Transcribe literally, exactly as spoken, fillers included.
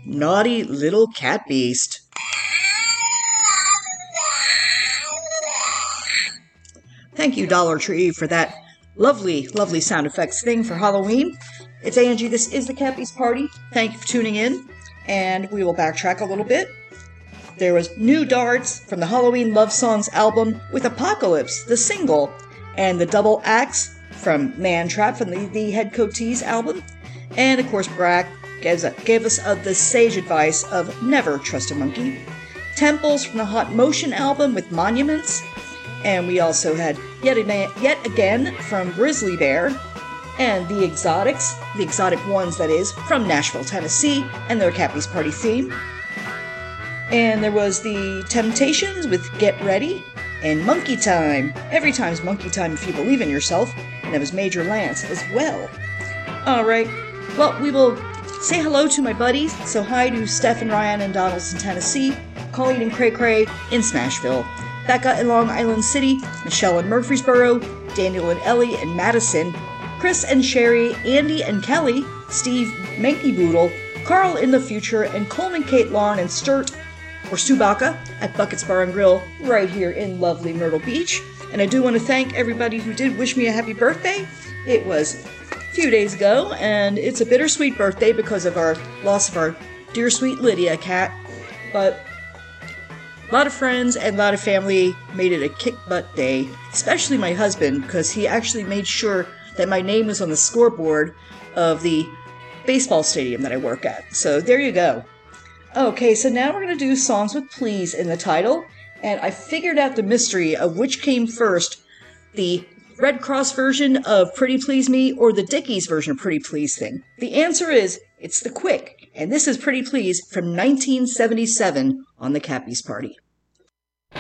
Naughty Little Cat Beast. Thank you, Dollar Tree, for that lovely, lovely sound effects thing for Halloween. It's Angie. This is the Cat Beast Party. Thank you for tuning in, and we will backtrack a little bit. There was new darts from the Halloween Love Songs album with Apocalypse, the single, and the double axe from Man Trap from the, the Head Coat Tease album. And, of course, Brack gave, gave us uh, the sage advice of never trust a monkey. Temples from the Hot Motion album with Monuments. And we also had yet, a, yet again from Grizzly Bear, and the Exotics, the Exotic Ones that is, from Nashville, Tennessee, and their Cat Beast Party theme. And there was the Temptations with Get Ready, and Monkey Time. Every time's Monkey Time if you believe in yourself, and that was Major Lance as well. Alright, well, we will say hello to my buddies. So hi to Steph and Ryan in Donaldson, Tennessee, Colleen and Cray Cray in Smashville, Becca in Long Island City, Michelle in Murfreesboro, Daniel and Ellie in Madison, Chris and Sherry, Andy and Kelly, Steve Manky Boodle, Carl in the Future, and Coleman, Kate, Lauren, and Sturt, or Subaka, at Buckets Bar and Grill right here in lovely Myrtle Beach. And I do want to thank everybody who did wish me a happy birthday. It was a few days ago, and it's a bittersweet birthday because of our loss of our dear sweet Lydia cat. But a lot of friends and a lot of family made it a kick-butt day, especially my husband, because he actually made sure that my name was on the scoreboard of the baseball stadium that I work at. So there you go. Okay, so now we're going to do songs with please in the title, and I figured out the mystery of which came first, the Red Cross version of Pretty Please Me or the Dickies version of Pretty Please thing. The answer is, it's the Quick, and this is Pretty Please from nineteen seventy-seven on the Cat Beast Party.